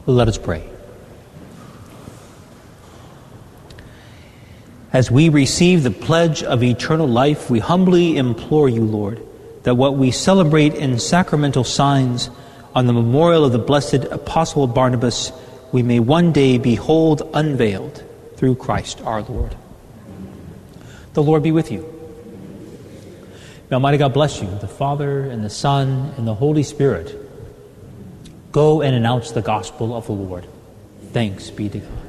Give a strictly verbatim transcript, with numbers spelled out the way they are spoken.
Let us pray. As we receive the pledge of eternal life, we humbly implore you, Lord, that what we celebrate in sacramental signs on the memorial of the blessed Apostle Barnabas, we may one day behold unveiled through Christ our Lord. The Lord be with you. May Almighty God bless you, the Father, and the Son, and the Holy Spirit. Go and announce the gospel of the Lord. Thanks be to God.